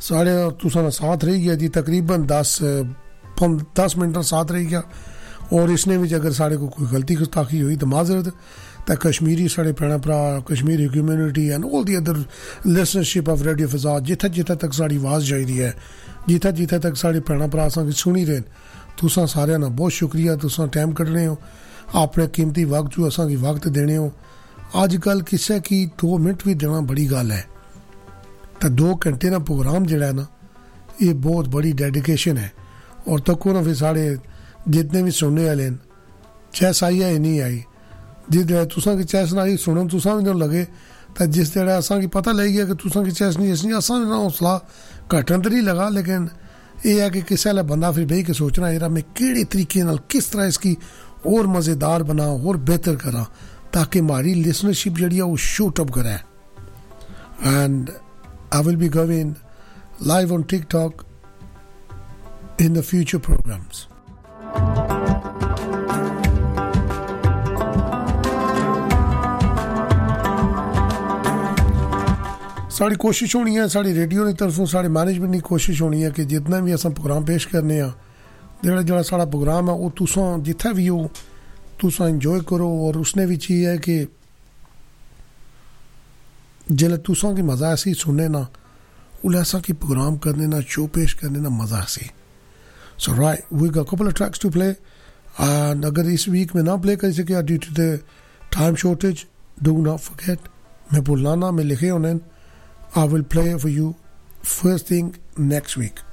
साढ़े तुसां साथ रही गया जी, तकरीबन 10 मिनट साथ रही गया, और इसने भी अगर साढ़े को कोई गलती गुस्ताखी हुई तो माजरत। तो कश्मीरी साढ़े भैन भरा, Kashmiri community and all the other listenership of radio फिजा, जिथे जिथे तक साड़ी आवाज़ जाती है, जिथे जिथे तक साढ़े भैन भरा असें सुनी रहे, तुसां सारियां दा बहुत शुक्रिया। तुसां टाइम कड्ढने हो, अपने कीमती वक्त जो असां की वक्त देने हो। अजकल किसी की 2 मिनट भी देना बड़ी गल है, तो 2 घंटे का प्रोग्राम जोड़ा है ना, ये बहुत बड़ी डेडिकेशन है। और तको ना फिर साढ़े जितने भी सुनने वाले चैस आई है नहीं आई, जिस तुसां की चैस ना आई सुनन तुसां भी ना लगे, तो जिस जगह असां की पता लग गया कि तुसां की चैस नहीं इसलिए असां ना हौसला घटन तो नहीं लगा, लेकिन यह है कि किसी वाला बंदा फिर बह के सोचना यार मैं किहड़े तरीके नाल किस तरह इसकी और मज़ेदार बना और बेहतर करा, ताकि हमारी लिसनरशिप जी वो शूट अप करे। And I will be going live on TikTok in the future programs. Sari कोशिश होनी है, साड़ी रेडियो की तरफों साढ़े मैनेजमेंट की कोशिश होनी है कि जितना भी अस प्रोग्राम पेश करने जोड़ा जोड़ा साड़ा प्रोग्राम है वो तुसां जिथे भी हो तुसां इंजॉय करो। और उसने भी चीज़ है कि जिसले तुसां की मज़ा ऐसी सुनने ना, उल्ले ऐसा की प्रोग्राम करने ना, शो पेश करने ना मज़ा ऐसी। So right, we got a couple of tracks to play, and अगर इस वीक में ना प्ले कर सके due to the time shortage, do not forget, मैं भूलना ना, मैं लिखे होने, I will play for you first thing next week.